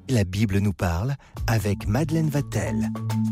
La Bible nous parle avec Madeleine Vatel.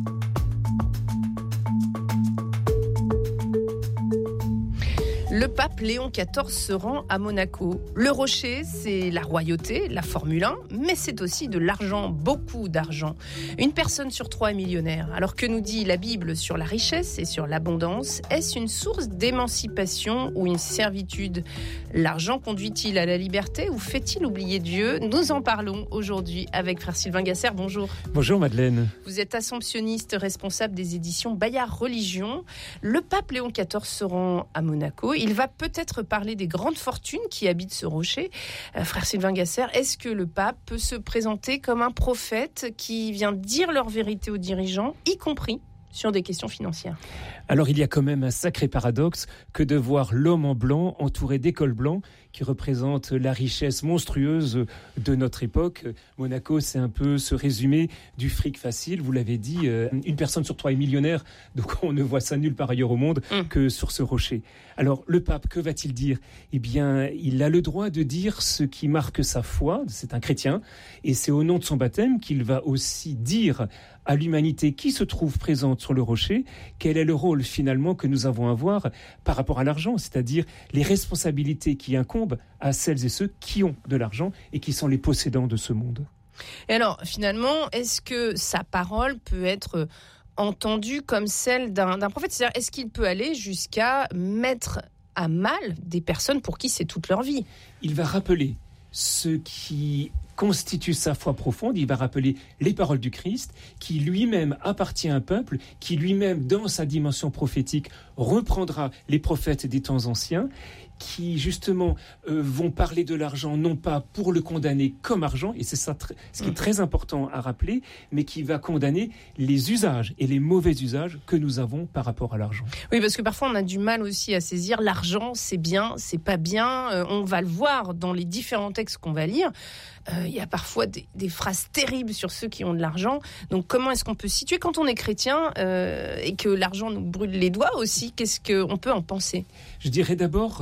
Le pape Léon XIV se rend à Monaco. Le rocher, c'est la royauté, la Formule 1, mais c'est aussi de l'argent, beaucoup d'argent. Une personne sur 3 est millionnaire. Alors que nous dit la Bible sur la richesse et sur l'abondance? Est-ce une source d'émancipation ou une servitude? L'argent conduit-il à la liberté ou fait-il oublier Dieu? Nous en parlons aujourd'hui avec frère Sylvain Gasser. Bonjour. Bonjour Madeleine. Vous êtes assomptionniste responsable des éditions Bayard Religion. Le pape Léon XIV se rend à Monaco. Il va peut-être parler des grandes fortunes qui habitent ce rocher. Frère Sylvain Gasser, est-ce que le pape peut se présenter comme un prophète qui vient dire leur vérité aux dirigeants, y compris sur des questions financières? Alors il y a quand même un sacré paradoxe que de voir l'homme en blanc entouré d'écoles blancs qui représentent la richesse monstrueuse de notre époque. Monaco, c'est un peu ce résumé du fric facile. Vous l'avez dit, une personne sur 3 est millionnaire, donc on ne voit ça nulle part ailleurs au monde que sur ce rocher. Alors le pape, que va-t-il dire? Eh bien, il a le droit de dire ce qui marque sa foi, c'est un chrétien, et c'est au nom de son baptême qu'il va aussi dire à l'humanité qui se trouve présente sur le rocher quel est le rôle finalement que nous avons à avoir par rapport à l'argent, c'est-à-dire les responsabilités qui incombent à celles et ceux qui ont de l'argent et qui sont les possédants de ce monde. Et alors, finalement, est-ce que sa parole peut être entendue comme celle d'un prophète? C'est-à-dire, est-ce qu'il peut aller jusqu'à mettre à mal des personnes pour qui c'est toute leur vie? Il va rappeler ce qui constitue sa foi profonde, il va rappeler les paroles du Christ, qui lui-même appartient à un peuple, qui lui-même, dans sa dimension prophétique, reprendra les prophètes des temps anciens, qui justement vont parler de l'argent, non pas pour le condamner comme argent, et c'est ça ce qui est très important à rappeler, mais qui va condamner les usages et les mauvais usages que nous avons par rapport à l'argent. Oui, parce que parfois on a du mal aussi à saisir l'argent, c'est bien, c'est pas bien. On va le voir dans les différents textes qu'on va lire. Il y a parfois des phrases terribles sur ceux qui ont de l'argent. Donc comment est-ce qu'on peut situer quand on est chrétien et que l'argent nous brûle les doigts aussi? Qu'est-ce qu'on peut en penser? Je dirais d'abord,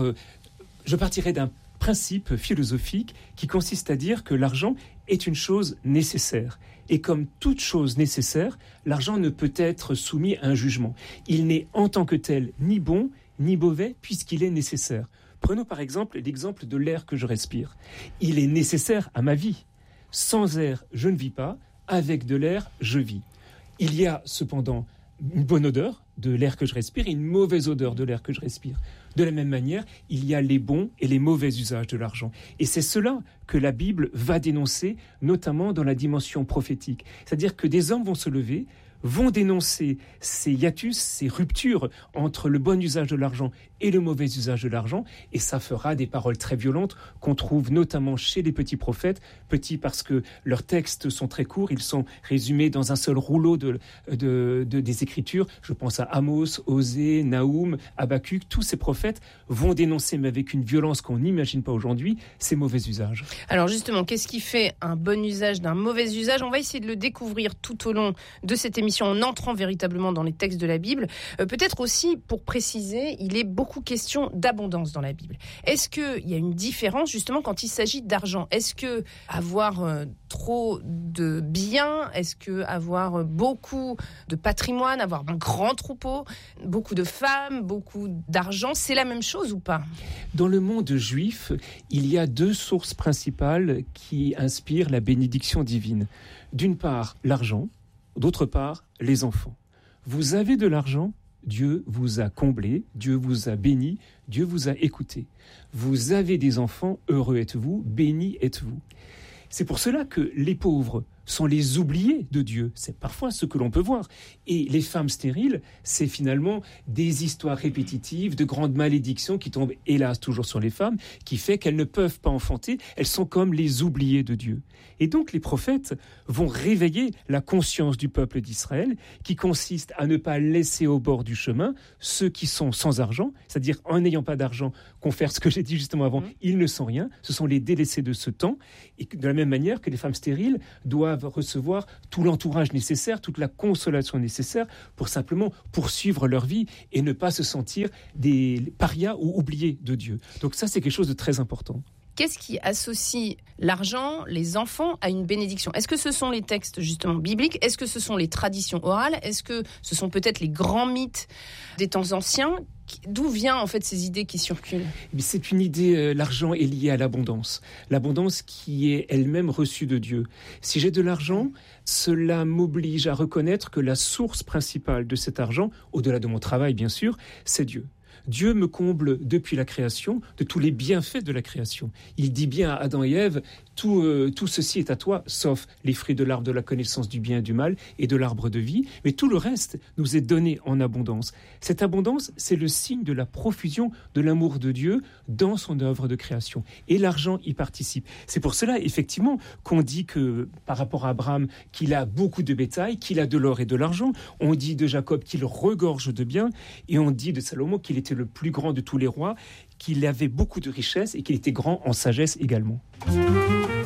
je partirais d'un principe philosophique qui consiste à dire que l'argent est une chose nécessaire. Et comme toute chose nécessaire, l'argent ne peut être soumis à un jugement. Il n'est en tant que tel ni bon ni mauvais puisqu'il est nécessaire. Prenons par exemple l'exemple de l'air que je respire. Il est nécessaire à ma vie. Sans air, je ne vis pas. Avec de l'air, je vis. Il y a cependant une bonne odeur de l'air que je respire et une mauvaise odeur de l'air que je respire. De la même manière, il y a les bons et les mauvais usages de l'argent. Et c'est cela que la Bible va dénoncer, notamment dans la dimension prophétique. C'est-à-dire que des hommes vont se lever, vont dénoncer ces hiatus, ces ruptures entre le bon usage de l'argent et le mauvais usage de l'argent, et ça fera des paroles très violentes qu'on trouve notamment chez les petits prophètes, petits parce que leurs textes sont très courts, ils sont résumés dans un seul rouleau des Écritures. Je pense à Amos, Osée, Naoum, Habacuc, tous ces prophètes vont dénoncer, mais avec une violence qu'on n'imagine pas aujourd'hui, ces mauvais usages. Alors justement, qu'est-ce qui fait un bon usage d'un mauvais usage? On va essayer de le découvrir tout au long de cette émission en entrant véritablement dans les textes de la Bible. Peut-être aussi, pour préciser, il est beaucoup question d'abondance dans la Bible. Est-ce qu'il y a une différence justement quand il s'agit d'argent? Est-ce que avoir trop de biens, est-ce que avoir beaucoup de patrimoine, avoir un grand troupeau, beaucoup de femmes, beaucoup d'argent, c'est la même chose ou pas? Dans le monde juif, il y a 2 sources principales qui inspirent la bénédiction divine. D'une part, l'argent, d'autre part, les enfants. Vous avez de l'argent, Dieu vous a comblé, Dieu vous a béni, Dieu vous a écouté. Vous avez des enfants, heureux êtes-vous, bénis êtes-vous. C'est pour cela que les pauvres sont les oubliés de Dieu. C'est parfois ce que l'on peut voir. Et les femmes stériles, c'est finalement des histoires répétitives de grandes malédictions qui tombent, hélas, toujours sur les femmes, qui fait qu'elles ne peuvent pas enfanter. Elles sont comme les oubliées de Dieu. Et donc les prophètes vont réveiller la conscience du peuple d'Israël, qui consiste à ne pas laisser au bord du chemin ceux qui sont sans argent, c'est-à-dire en n'ayant pas d'argent, confère ce que j'ai dit justement avant, ils ne sont rien, ce sont les délaissés de ce temps, et de la même manière que les femmes stériles doivent recevoir tout l'entourage nécessaire, toute la consolation nécessaire pour simplement poursuivre leur vie et ne pas se sentir des parias ou oubliés de Dieu. Donc ça, c'est quelque chose de très important. qu'est-ce qui associe l'argent, les enfants à une bénédiction? Est-ce que ce sont les textes justement bibliques? Est-ce que ce sont les traditions orales? Est-ce que ce sont peut-être les grands mythes des temps anciens? D'où viennent en fait ces idées qui circulent? C'est une idée, l'argent est lié à l'abondance. L'abondance qui est elle-même reçue de Dieu. Si j'ai de l'argent, cela m'oblige à reconnaître que la source principale de cet argent, au-delà de mon travail bien sûr, c'est Dieu. Dieu me comble depuis la création de tous les bienfaits de la création. Il dit bien à Adam et Ève, tout ceci est à toi, sauf les fruits de l'arbre de la connaissance du bien et du mal et de l'arbre de vie, mais tout le reste nous est donné en abondance. Cette abondance, c'est le signe de la profusion de l'amour de Dieu dans son œuvre de création. Et l'argent y participe. C'est pour cela, effectivement, qu'on dit que, par rapport à Abraham, qu'il a beaucoup de bétail, qu'il a de l'or et de l'argent. On dit de Jacob qu'il regorge de biens, et on dit de Salomon qu'il était le plus grand de tous les rois, qu'il avait beaucoup de richesses et qu'il était grand en sagesse également.